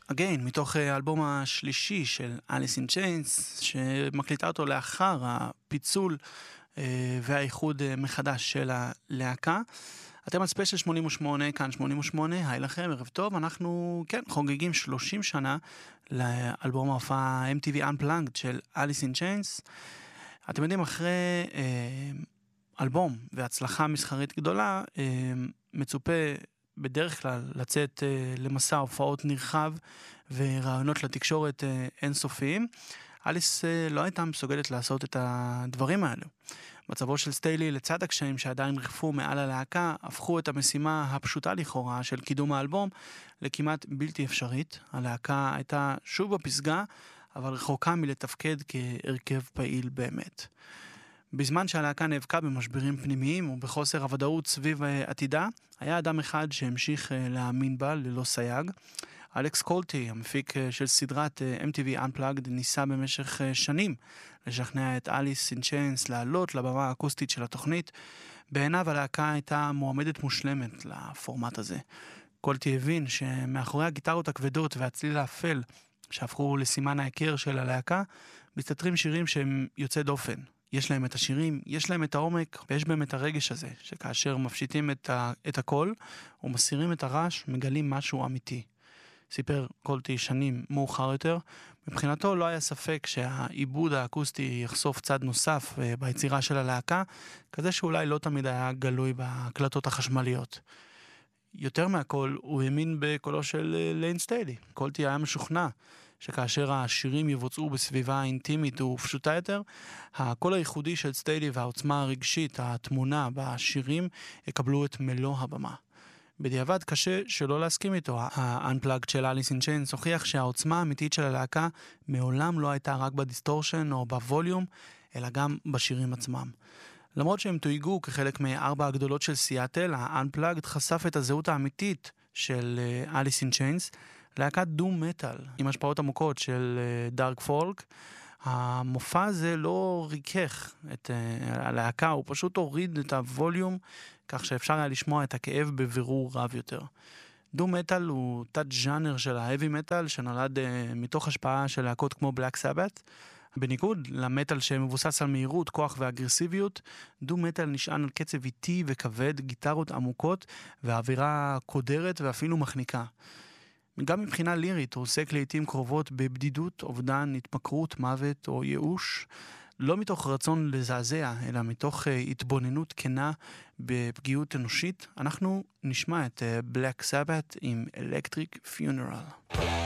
Again, מתוך האלבום השלישי של Alice in Chains, שמקליטה אותו לאחר הפיצול והאיחוד מחדש של הלהקה. אתם על ספיישל 88, כאן 88, היי לכם, ערב טוב. אנחנו, כן, חוגגים 30 שנה לאלבום ההופעה MTV Unplugged של Alice in Chains. אתם יודעים, אחרי אלבום והצלחה מסחרית גדולה, מצופה בדרך כלל לצאת למסע הופעות נרחב ורעיונות לתקשורת אינסופיים. אליס לא הייתה מסוגלת לעשות את הדברים האלו. מצבו של סטיילי לצד הקשיים שעדיין ריחפו מעל הלהקה, הפכו את המשימה הפשוטה לכאורה של קידום האלבום לכמעט בלתי אפשרית. הלהקה הייתה שוב בפסגה, אבל רחוקה מלתפקד כהרכב פעיל באמת. בזמן שהלהקה נאבקה במשברים פנימיים ובחוסר הוודאות סביב עתידה, היה אדם אחד שהמשיך להאמין בה ללא סייג. אלכס קולטי, המפיק של סדרת MTV Unplugged, ניסה במשך שנים לשכנע את אליס אין צ'יינס לעלות לבמה האקוסטית של התוכנית. בעיניו הלהקה הייתה מועמדת מושלמת לפורמט הזה. קולטי הבין שמאחורי הגיטרות הכבדות והצליל האפל שהפכו לסימן ההיכר של הלהקה, מסתתרים שירים שהם יוצא דופן. יש להם את השירים, יש להם את העומק, ויש בהם את הרגש הזה, שכאשר מפשיטים את הכל ומסירים את הרעש, מגלים משהו אמיתי. סיפר קולטי שנים מאוחר יותר, מבחינתו לא היה ספק שהעיבוד האקוסטי יחשוף צד נוסף ביצירה של הלהקה, כזה שאולי לא תמיד היה גלוי בהקלטות החשמליות. יותר מהכל, הוא האמין בקולו של ליין סטיילי. קולטי היה משוכנע שכאשר השירים יבוצעו בסביבה אינטימית ופשוטה יותר, הקול הייחודי של סטיילי והעוצמה הרגשית, התמונה בשירים, יקבלו את מלוא הבמה. בדיעבד קשה שלא להסכים איתו. ה-Unplugged של Alice in Chains הוכיח שהעוצמה האמיתית של הלהקה מעולם לא הייתה רק בדיסטורשן או בווליום, אלא גם בשירים עצמם. למרות שהם תויגו כחלק מארבע הגדולות של סיאטל, ה-Unplugged חשף את הזהות האמיתית של Alice in Chains, להקת דום מטל, עם השפעות עמוקות של דארק פולק. המופע הזה לא ריכך את הלהקה, הוא פשוט הוריד את הווליום, כך שאפשר היה לשמוע את הכאב בבירור רב יותר. דום מטל הוא תת ז'אנר של ההאבי מטל, שנולד מתוך השפעה של להקות כמו בלק סבת. בניגוד למטל שמבוסס על מהירות, כוח ואגרסיביות, דום מטל נשען על קצב איטי וכבד, גיטרות עמוקות ואווירה קודרת ואפילו מחניקה. גם מבחינה לירית הוא עוסק לעתים קרובות בבדידות, אובדן, התמכרות, מוות או ייאוש, לא מתוך רצון לזעזע, אלא מתוך התבוננות כנה בפגיעות אנושית. אנחנו נשמע את Black Sabbath עם Electric Funeral.